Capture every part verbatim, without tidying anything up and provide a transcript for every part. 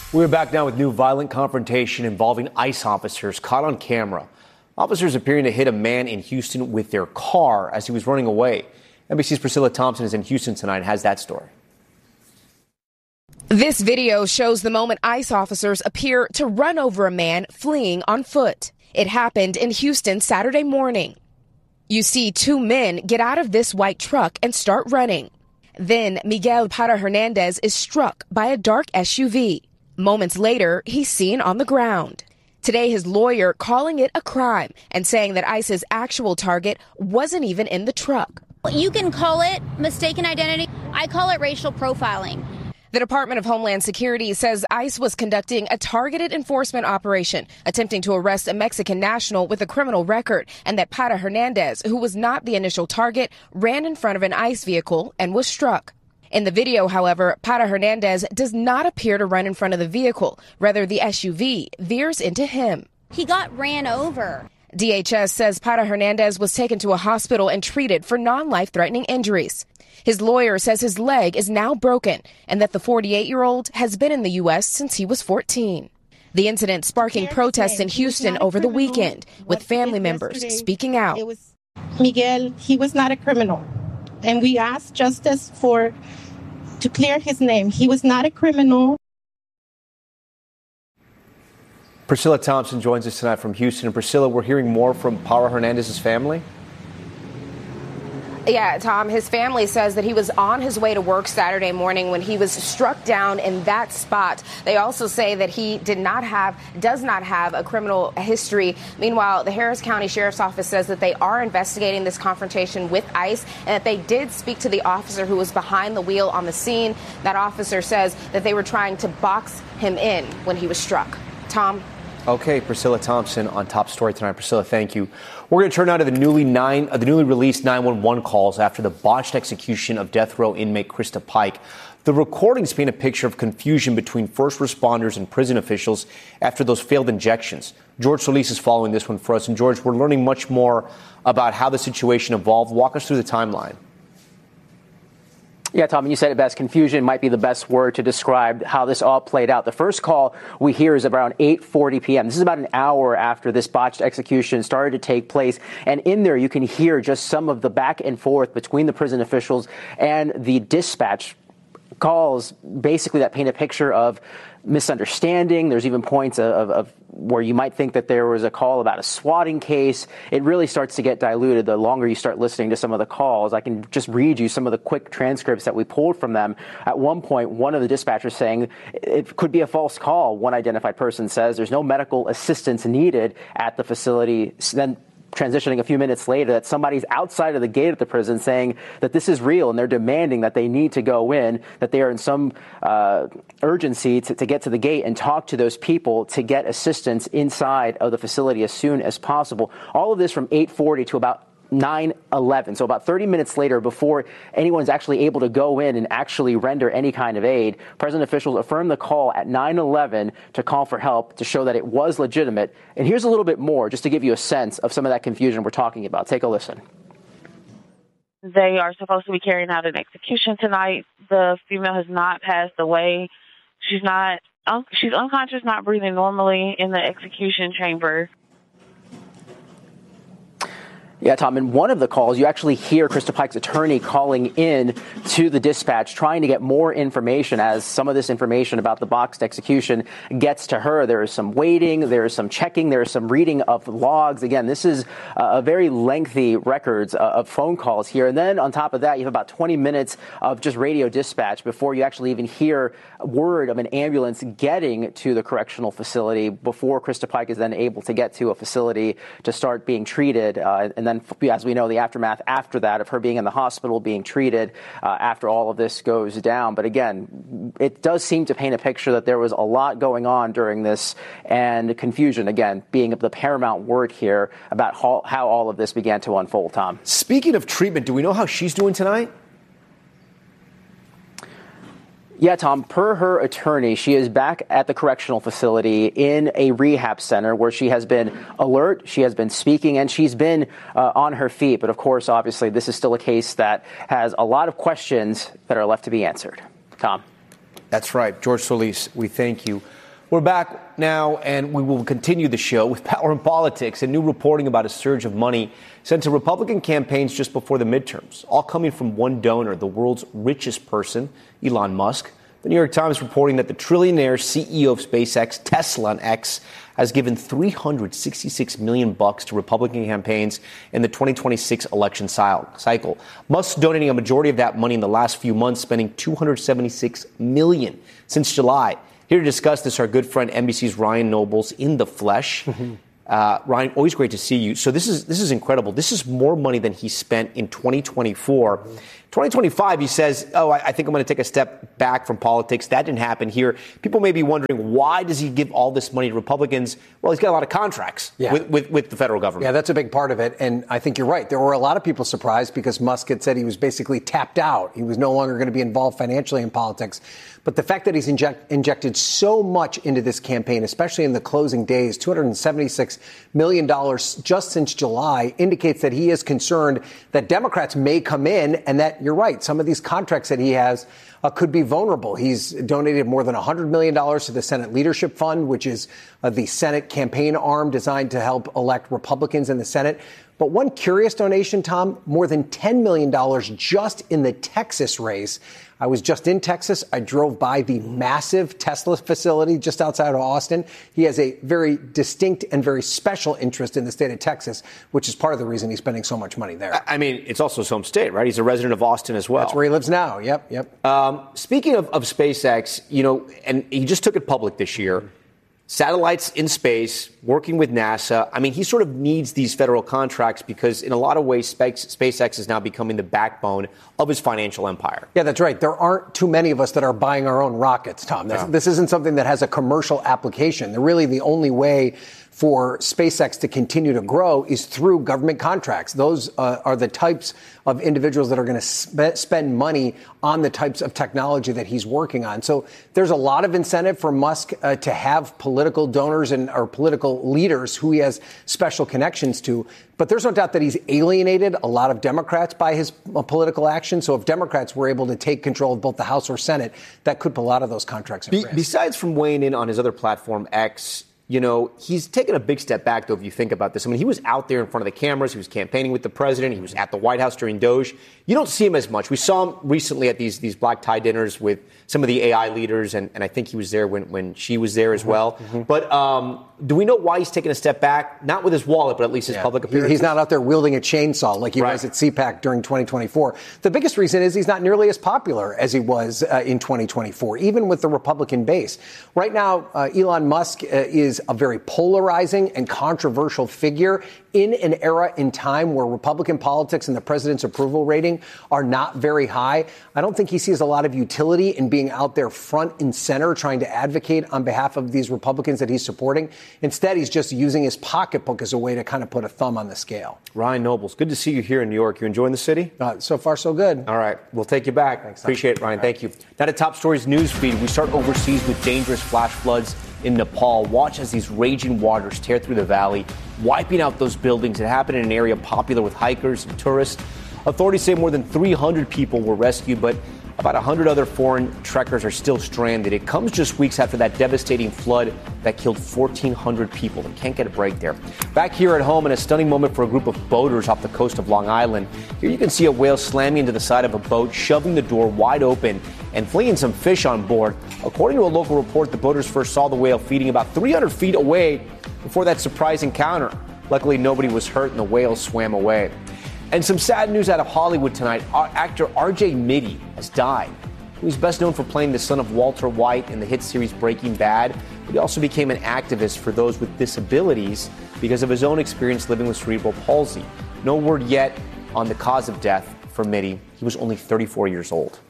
We're back now with new violent confrontation involving ICE officers caught on camera. Officers appearing to hit a man in Houston with their car as he was running away. N B C's Priscilla Thompson is in Houston tonight and has that story. This video shows the moment ICE officers appear to run over a man fleeing on foot. It happened in Houston Saturday morning. You see two men get out of this white truck and start running. Then Miguel Para Hernandez is struck by a dark S U V. Moments later, he's seen on the ground. Today, his lawyer calling it a crime and saying that ICE's actual target wasn't even in the truck. You can call it mistaken identity. I call it racial profiling. The Department of Homeland Security says ICE was conducting a targeted enforcement operation, attempting to arrest a Mexican national with a criminal record, and that Para Hernandez, who was not the initial target, ran in front of an ICE vehicle and was struck. In the video, however, Para Hernandez does not appear to run in front of the vehicle. Rather, the S U V veers into him. He got ran over. D H S says Para Hernandez was taken to a hospital and treated for non-life-threatening injuries. His lawyer says his leg is now broken and that the forty-eight-year-old has been in the U S since he was fourteen. The incident sparking protests in Houston over the weekend, with family members speaking out. It was Miguel, he was not a criminal. And we asked justice for to clear his name. He was not a criminal. Priscilla Thompson joins us tonight from Houston. And Priscilla, we're hearing more from Para Hernandez's family. Yeah, Tom, his family says that he was on his way to work Saturday morning when he was struck down in that spot. They also say that he did not have, does not have a criminal history. Meanwhile, the Harris County Sheriff's Office says that they are investigating this confrontation with ICE and that they did speak to the officer who was behind the wheel on the scene. That officer says that they were trying to box him in when he was struck. Tom? Okay, Priscilla Thompson on Top Story tonight. Priscilla, thank you. We're going to turn now to the newly nine, uh, the newly released nine one one calls after the botched execution of death row inmate Krista Pike. The recordings paint a picture of confusion between first responders and prison officials after those failed injections. George Solis is following this one for us. And George, we're learning much more about how the situation evolved. Walk us through the timeline. Yeah, Tom, you said it best. Confusion might be the best word to describe how this all played out. The first call we hear is around eight forty p.m. This is about an hour after this botched execution started to take place. And in there, you can hear just some of the back and forth between the prison officials and the dispatch calls, basically that paint a picture of misunderstanding. There's even points of, of, of where you might think that there was a call about a swatting case. It really starts to get diluted the longer you start listening to some of the calls. I can just read you some of the quick transcripts that we pulled from them. At one point, one of the dispatchers saying it could be a false call. One identified person says there's no medical assistance needed at the facility. Then transitioning a few minutes later, that somebody's outside of the gate at the prison saying that this is real and they're demanding that they need to go in, that they are in some uh, urgency to, to get to the gate and talk to those people to get assistance inside of the facility as soon as possible. All of this from eight forty to about nine eleven. So about thirty minutes later, before anyone's actually able to go in and actually render any kind of aid, prison officials affirmed the call at nine eleven to call for help to show that it was legitimate. And here's a little bit more just to give you a sense of some of that confusion we're talking about. Take a listen. They are supposed to be carrying out an execution tonight. The female has not passed away. She's not, un- she's unconscious, not breathing normally in the execution chamber. Yeah, Tom, in one of the calls, you actually hear Krista Pike's attorney calling in to the dispatch, trying to get more information as some of this information about the boxed execution gets to her. There is some waiting, there is some checking, there is some reading of logs. Again, this is a very lengthy records of phone calls here. And then on top of that, you have about twenty minutes of just radio dispatch before you actually even hear word of an ambulance getting to the correctional facility before Krista Pike is then able to get to a facility to start being treated. Uh, and then, as we know, the aftermath after that of her being in the hospital, being treated uh, after all of this goes down. But again, it does seem to paint a picture that there was a lot going on during this, and confusion, again, being the paramount word here about how, how all of this began to unfold, Tom. Speaking of treatment, do we know how she's doing tonight? Yeah, Tom, per her attorney, she is back at the correctional facility in a rehab center where she has been alert, she has been speaking, and she's been uh, on her feet. But of course, obviously, this is still a case that has a lot of questions that are left to be answered. Tom. That's right. George Solis, we thank you. We're back now, and we will continue the show with Power and Politics and new reporting about a surge of money sent to Republican campaigns just before the midterms, all coming from one donor, the world's richest person, Elon Musk. The New York Times reporting that the trillionaire C E O of SpaceX, Tesla on X, has given three hundred sixty-six million bucks to Republican campaigns in the twenty twenty-six election cycle. Musk donating a majority of that money in the last few months, spending two hundred seventy-six million since July. Here to discuss this, our good friend N B C's Ryan Nobles in the flesh. Mm-hmm. Uh, Ryan, always great to see you. So this is this is incredible. This is more money than he spent in twenty twenty-four. Mm-hmm. twenty twenty-five, he says, oh, I, I think I'm going to take a step back from politics. That didn't happen here. People may be wondering, why does he give all this money to Republicans? Well, he's got a lot of contracts yeah. with, with, with the federal government. Yeah, that's a big part of it. And I think you're right. There were a lot of people surprised because Musk had said he was basically tapped out. He was no longer going to be involved financially in politics. But the fact that he's inject, injected so much into this campaign, especially in the closing days, two hundred seventy-six million dollars just since July, indicates that he is concerned that Democrats may come in and that, you're right, some of these contracts that he has uh, could be vulnerable. He's donated more than one hundred million dollars to the Senate Leadership Fund, which is uh, the Senate campaign arm designed to help elect Republicans in the Senate. But one curious donation, Tom, more than ten million dollars just in the Texas race. I was just in Texas. I drove by the massive Tesla facility just outside of Austin. He has a very distinct and very special interest in the state of Texas, which is part of the reason he's spending so much money there. I mean, it's also his home state, right? He's a resident of Austin as well. That's where he lives now. Yep, yep. Um, speaking of, of SpaceX, you know, and he just took it public this year. Satellites in space, working with NASA. I mean, he sort of needs these federal contracts because in a lot of ways, Space, SpaceX is now becoming the backbone of his financial empire. Yeah, that's right. There aren't too many of us that are buying our own rockets, Tom. This, no. this isn't something that has a commercial application. They're really the only way for SpaceX to continue to grow is through government contracts. Those uh, are the types of individuals that are going to sp- spend money on the types of technology that he's working on. So there's a lot of incentive for Musk uh, to have political donors and or political leaders who he has special connections to. But there's no doubt that he's alienated a lot of Democrats by his uh, political action. So if Democrats were able to take control of both the House or Senate, that could put a lot of those contracts at Be- risk. Besides from weighing in on his other platform, X, you know, he's taken a big step back, though, if you think about this. I mean, he was out there in front of the cameras. He was campaigning with the president. He was at the White House during Doge. You don't see him as much. We saw him recently at these these black tie dinners with some of the A I leaders, and, and I think he was there when, when she was there as mm-hmm, well. Mm-hmm. But um, do we know why he's taken a step back? Not with his wallet, but at least his yeah. public appearances? He's not out there wielding a chainsaw like he right. was at CPAC during twenty twenty-four. The biggest reason is he's not nearly as popular as he was uh, in twenty twenty-four, even with the Republican base. Right now, uh, Elon Musk uh, is a very polarizing and controversial figure in an era in time where Republican politics and the president's approval rating are not very high. I don't think he sees a lot of utility in being out there front and center trying to advocate on behalf of these Republicans that he's supporting. Instead, he's just using his pocketbook as a way to kind of put a thumb on the scale. Ryan Nobles, good to see you here in New York. You enjoying the city? Uh, so far, so good. All right. We'll take you back. Thanks, Appreciate it, Ryan. Thank you. Now to Top Stories news feed. We start overseas with dangerous flash floods in Nepal. Watch as these raging waters tear through the valley, wiping out those buildings. It happened in an area popular with hikers and tourists. Authorities say more than three hundred people were rescued, but about one hundred other foreign trekkers are still stranded. It comes just weeks after that devastating flood that killed fourteen hundred people. They can't get a break there. Back here at home, in a stunning moment for a group of boaters off the coast of Long Island. Here you can see a whale slamming into the side of a boat, shoving the door wide open and flinging some fish on board. According to a local report, the boaters first saw the whale feeding about three hundred feet away before that surprise encounter. Luckily, nobody was hurt and the whale swam away. And some sad news out of Hollywood tonight. Our actor R J Mitte has died. He was best known for playing the son of Walter White in the hit series Breaking Bad, but he also became an activist for those with disabilities because of his own experience living with cerebral palsy. No word yet on the cause of death for Mitte. He was only thirty-four years old.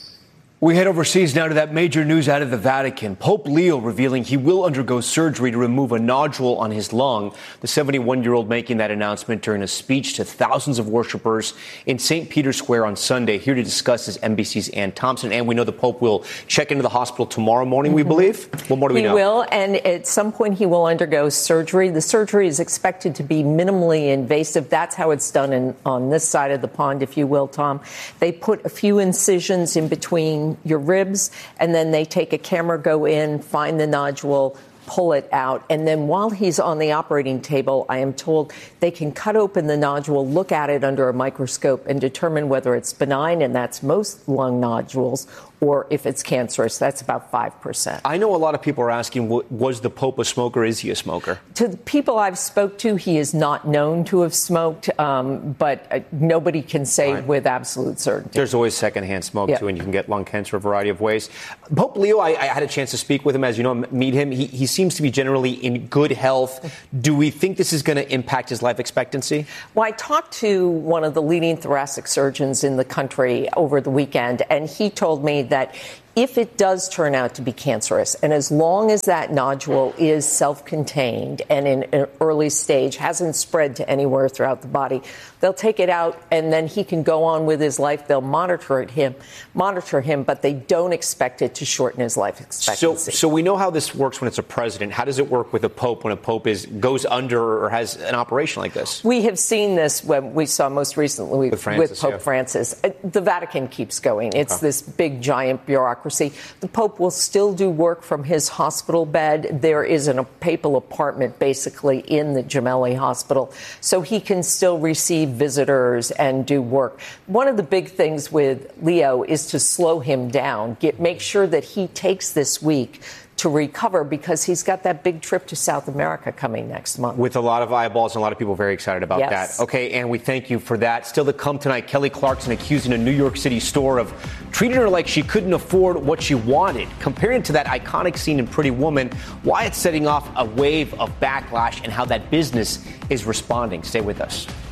We head overseas now to that major news out of the Vatican. Pope Leo revealing he will undergo surgery to remove a nodule on his lung. The seventy-one-year-old making that announcement during a speech to thousands of worshipers in Saint Peter's Square on Sunday. Here to discuss is N B C's Ann Thompson. And we know the Pope will check into the hospital tomorrow morning, we believe. What more do we know? He will, and at some point he will undergo surgery. The surgery is expected to be minimally invasive. That's how it's done in, on this side of the pond, if you will, Tom. They put a few incisions in between between your ribs, and then they take a camera, go in, find the nodule, pull it out. And then while he's on the operating table, I am told they can cut open the nodule, look at it under a microscope, and determine whether it's benign, and that's most lung nodules, or if it's cancerous. That's about five percent. I know a lot of people are asking, was the Pope a smoker? Is he a smoker? To the people I've spoke to, he is not known to have smoked, um, but uh, nobody can say right. with absolute certainty. There's always secondhand smoke, yep. too, and you can get lung cancer a variety of ways. Pope Leo, I, I had a chance to speak with him, as you know, meet him. He, he seems to be generally in good health. Do we think this is going to impact his life expectancy? Well, I talked to one of the leading thoracic surgeons in the country over the weekend, and he told me that if it does turn out to be cancerous, and as long as that nodule is self-contained and in an early stage, hasn't spread to anywhere throughout the body, they'll take it out and then he can go on with his life. They'll monitor it, him, monitor him, but they don't expect it to shorten his life expectancy. So, so we know how this works when it's a president. How does it work with a pope when a pope is goes under or has an operation like this? We have seen this when we saw most recently with, with, Francis, with Pope yeah. Francis. The Vatican keeps going. It's okay. this big, giant bureaucracy. The Pope will still do work from his hospital bed. There is an, a papal apartment basically in the Gemelli Hospital, so he can still receive visitors and do work. One of the big things with Leo is to slow him down, get, make sure that he takes this week to recover, because he's got that big trip to South America coming next month. With a lot of eyeballs and a lot of people very excited about yes. that. Okay, and we thank you for that. Still to come tonight, Kelly Clarkson accusing a New York City store of treating her like she couldn't afford what she wanted. Comparing it to that iconic scene in Pretty Woman, why it's setting off a wave of backlash and how that business is responding. Stay with us.